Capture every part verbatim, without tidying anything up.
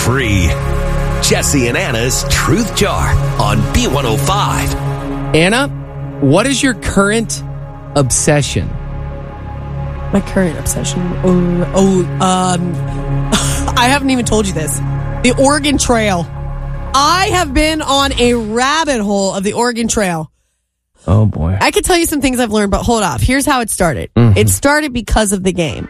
free. Jesse and Anna's Truth Jar on B one oh five. Anna, what is your current obsession? My current obsession? Oh, oh um, I haven't even told you this. The Oregon Trail. I have been on a rabbit hole of the Oregon Trail. Oh, boy. I could tell you some things I've learned, but hold off. Here's how it started. Mm-hmm. It started because of the game.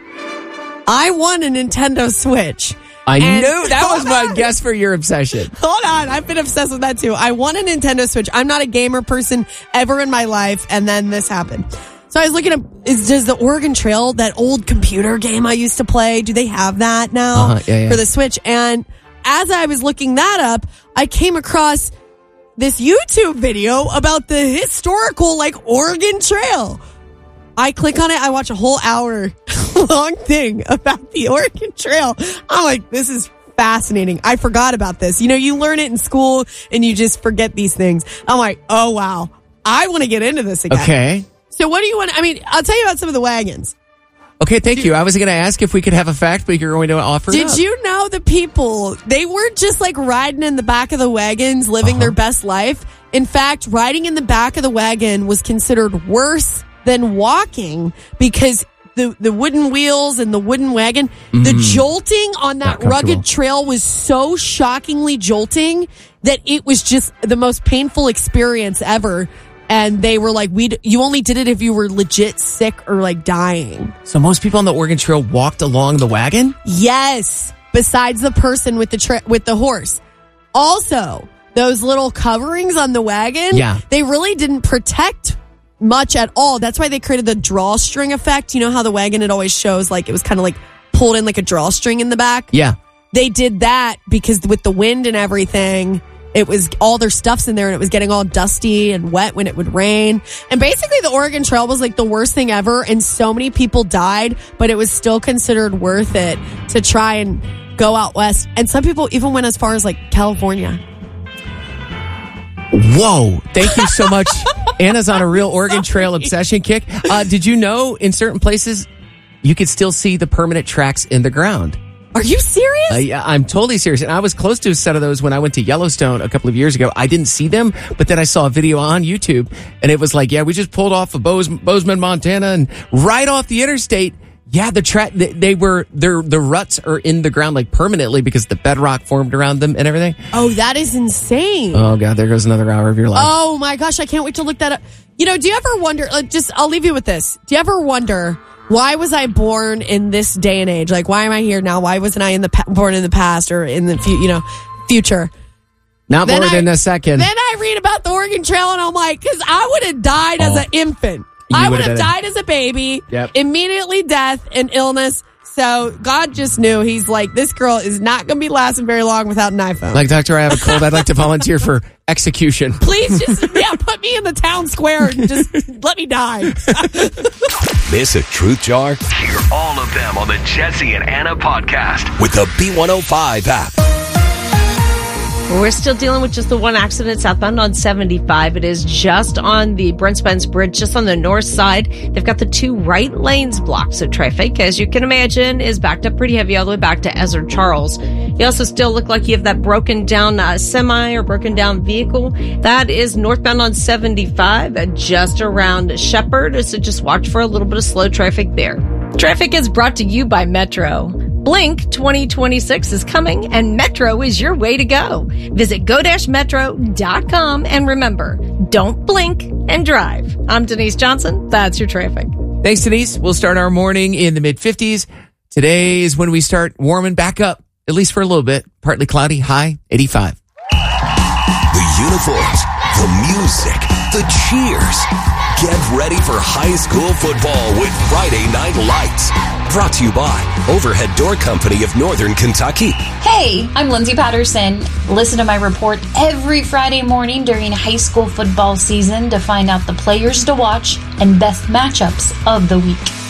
I won a Nintendo Switch. I and knew that was my guess for your obsession. Hold on. I've been obsessed with that too. I won a Nintendo Switch. I'm not a gamer person ever in my life. And then this happened. So I was looking at, is does the Oregon Trail, that old computer game I used to play, do they have that now uh-huh, yeah, yeah. for the Switch? And as I was looking that up, I came across this YouTube video about the historical, like, Oregon Trail. I click on it. I watch a whole hour long thing about the Oregon Trail. I'm like, this is fascinating. I forgot about this. You know, you learn it in school and you just forget these things. I'm like, oh, wow. I want to get into this again. Okay. So what do you want? I mean, I'll tell you about some of the wagons. Okay, thank you. I was going to ask if we could have a fact, but you're going to offer it Did up. you know the people, they weren't just like riding in the back of the wagons, living uh-huh. their best life. In fact, riding in the back of the wagon was considered worse than walking because the, the wooden wheels and the wooden wagon, mm-hmm. the jolting on that rugged trail was so shockingly jolting that it was just the most painful experience ever. And they were like, "We, you only did it if you were legit sick or like dying." So most people on the Oregon Trail walked along the wagon? Yes, besides the person with the tra- with the horse. Also, those little coverings on the wagon, yeah. they really didn't protect much at all. That's why they created the drawstring effect. You know how the wagon, it always shows like it was kind of like pulled in like a drawstring in the back? Yeah. They did that because with the wind and everything, it was all their stuff's in there and it was getting all dusty and wet when it would rain. And basically the Oregon Trail was like the worst thing ever. And so many people died, but it was still considered worth it to try and go out west. And some people even went as far as like California. Whoa. Thank you so much. Anna's on a real Oregon Trail obsession kick. Uh, did you know in certain places you could still see the permanent tracks in the ground? Are you serious? Uh, yeah, I'm totally serious. And I was close to a set of those when I went to Yellowstone a couple of years ago. I didn't see them, but then I saw a video on YouTube and it was like, yeah, we just pulled off of Bose, Bozeman, Montana, and right off the interstate. Yeah, the track, they, they were, their, the ruts are in the ground like permanently because the bedrock formed around them and everything. Oh, that is insane. Oh God, there goes another hour of your life. Oh my gosh, I can't wait to look that up. You know, do you ever wonder, uh, just, I'll leave you with this. Do you ever wonder, why was I born in this day and age? Like, why am I here now? Why wasn't I in the pa- born in the past or in the fu- you know future? Not then more I, than a second. Then I read about the Oregon Trail and I'm like, because I would have died oh. as an infant. You I would have died as a baby. Yep. Immediately death and illness. So God just knew. He's like, this girl is not going to be lasting very long without an iPhone. Like, doctor, I have a cold. I'd like to volunteer for execution. Please just, yeah, put me in the town square and just let me die. Miss a truth jar? Hear all of them on the Jesse and Anna podcast with the B one oh five app. We're still dealing with just the one accident southbound on seventy-five. It is just on the Brent Spence Bridge, just on the north side. They've got the two right lanes blocked. So traffic, as you can imagine, is backed up pretty heavy all the way back to Ezra Charles. You also still look like you have that broken down uh, semi or broken down vehicle. That is northbound on seventy-five, uh, just around Shepherd. So just watch for a little bit of slow traffic there. Traffic is brought to you by Metro. Blink twenty twenty-six is coming, and Metro is your way to go. Visit go dash metro dot com, and remember, don't blink and drive. I'm Denise Johnson. That's your traffic. Thanks, Denise. We'll start our morning in the mid-fifties. Today is when we start warming back up, at least for a little bit. Partly cloudy, high eighty-five. The uniforms, the music, the cheers. Get ready for high school football with Friday Night Lights. Brought to you by Overhead Door Company of Northern Kentucky. Hey, I'm Lindsay Patterson. Listen to my report every Friday morning during high school football season to find out the players to watch and best matchups of the week.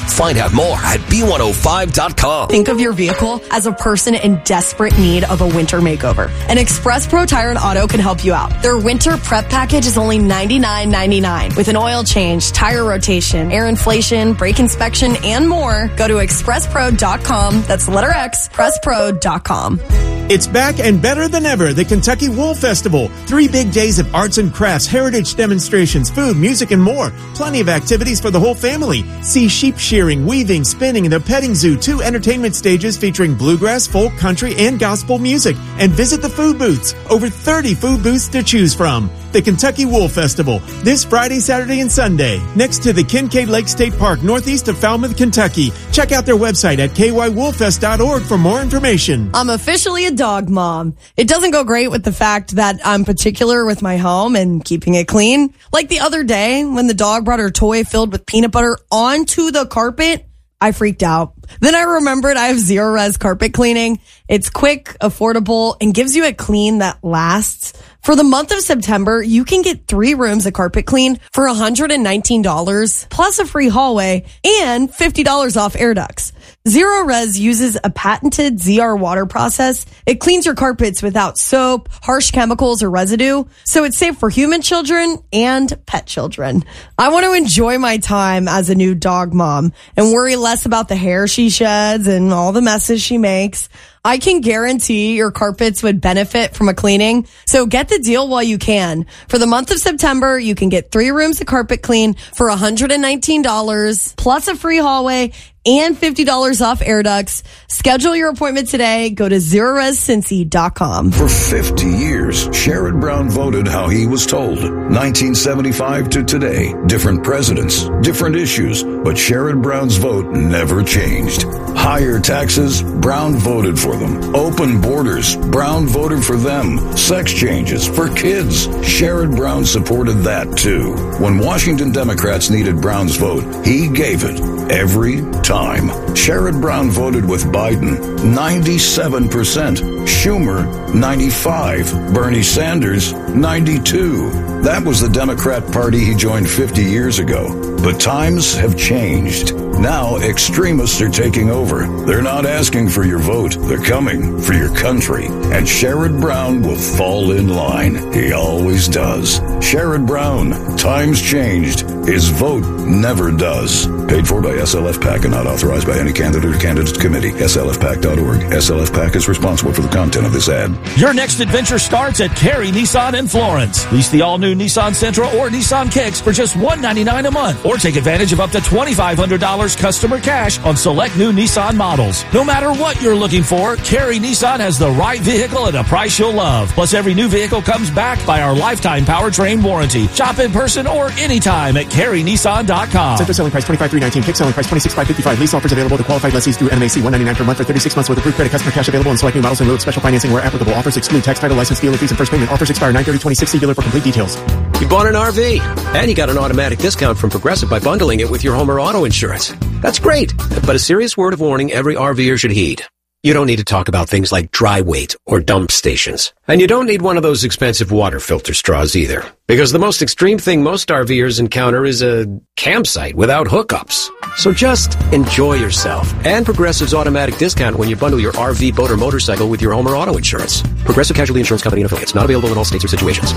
Find out more at B one oh five dot com. Think of your vehicle as a person in desperate need of a winter makeover. And Express Pro Tire and Auto can help you out. Their winter prep package is only ninety-nine ninety-nine. With an oil change, tire rotation, air inflation, brake inspection, and more, go to express pro dot com. That's the letter X, express pro dot com. It's back and better than ever, the Kentucky Wool Festival. Three big days of arts and crafts, heritage demonstrations, food, music, and more. Plenty of activities for the whole family. See sheep shearing, weaving, spinning, and the petting zoo. Two entertainment stages featuring bluegrass, folk, country, and gospel music. And visit the food booths. Over thirty food booths to choose from. The Kentucky Wool Festival, this Friday, Saturday, and Sunday. Next to the Kincaid Lake State Park, northeast of Falmouth, Kentucky. Check out their website at k y wool fest dot org for more information. I'm officially a dog mom. It doesn't go great with the fact that I'm particular with my home and keeping it clean. Like the other day when the dog brought her toy filled with peanut butter onto the carpet, I freaked out. Then I remembered I have Zero Res carpet cleaning. It's quick, affordable, and gives you a clean that lasts. For the month of September, you can get three rooms of carpet clean for one hundred nineteen dollars plus a free hallway and fifty dollars off air ducts. Zero Res uses a patented Z R water process. It cleans your carpets without soap, harsh chemicals, or residue, so it's safe for human children and pet children. I want to enjoy my time as a new dog mom and worry less about the hair she sheds and all the messes she makes. I can guarantee your carpets would benefit from a cleaning, so get the deal while you can. For the month of September, you can get three rooms of carpet clean for one hundred nineteen dollars plus a free hallway and fifty dollars off air ducts. Schedule your appointment today. Go to zero res cincy dot com. For fifty years, Sherrod Brown voted how he was told. nineteen seventy-five to today, different presidents, different issues, but Sherrod Brown's vote never changed. Higher taxes, Brown voted for them. Open borders, Brown voted for them. Sex changes for kids, Sherrod Brown supported that too. When Washington Democrats needed Brown's vote, he gave it every time. Sherrod Brown voted with Biden, ninety-seven percent. Schumer, ninety-five. Bernie Sanders, ninety-two. That was the Democrat Party he joined fifty years ago. But times have changed. Now extremists are taking over. They're not asking for your vote. They're coming for your country. And Sherrod Brown will fall in line. He always does. Sherrod Brown, times changed. His vote never does. Paid for by S L F PAC and not authorized by any candidate or candidate committee. S L F pac dot org. S L F PAC is responsible for the content of this ad. Your next adventure starts at Cary Nissan in Florence. Lease the all-new Nissan Sentra or Nissan Kicks for just one hundred ninety-nine dollars a month. Or take advantage of up to twenty-five hundred dollars customer cash on select new Nissan models. No matter what you're looking for, Cary Nissan has the right vehicle at a price you'll love. Plus, every new vehicle comes backed by our lifetime powertrain warranty. Shop in person or anytime at cary nissan dot com. Sentra selling price twenty-five thousand three hundred nineteen dollars. Kick selling price twenty-six thousand five hundred fifty-five dollars. Lease offers available to qualified lessees through N M A C. one hundred ninety-nine dollars per month for thirty-six months with approved credit. Customer cash available in select new models and load special financing where applicable. Offers exclude tax, title, license, dealer fees, and first payment. Offers expire nine thirty twenty-six. See dealer for complete details. You bought an R V, and you got an automatic discount from Progressive by bundling it with your home or auto insurance. That's great, but a serious word of warning every RVer should heed. You don't need to talk about things like dry weight or dump stations. And you don't need one of those expensive water filter straws either. Because the most extreme thing most RVers encounter is a campsite without hookups. So just enjoy yourself and Progressive's automatic discount when you bundle your R V, boat, or motorcycle with your home or auto insurance. Progressive Casualty Insurance Company and affiliates. Not available in all states or situations.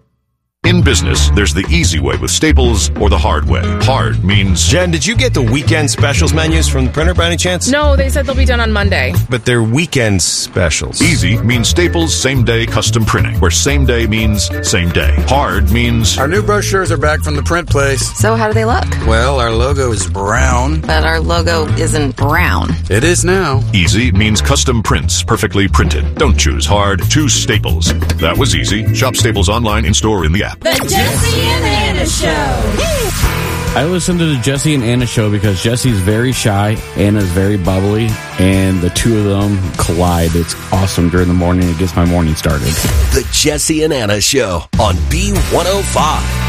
In business, there's the easy way with Staples or the hard way. Hard means... Jen, did you get the weekend specials menus from the printer by any chance? No, they said they'll be done on Monday. But they're weekend specials. Easy means Staples same-day custom printing, where same day means same day. Hard means... Our new brochures are back from the print place. So how do they look? Well, our logo is brown. But our logo isn't brown. It is now. Easy means custom prints, perfectly printed. Don't choose hard, choose Staples. That was easy. Shop Staples online, in-store, in the app. The Jesse and Anna Show. I listen to the Jesse and Anna Show because Jesse's very shy, Anna's very bubbly, and the two of them collide. It's awesome during the morning. It gets my morning started. The Jesse and Anna Show on B one oh five.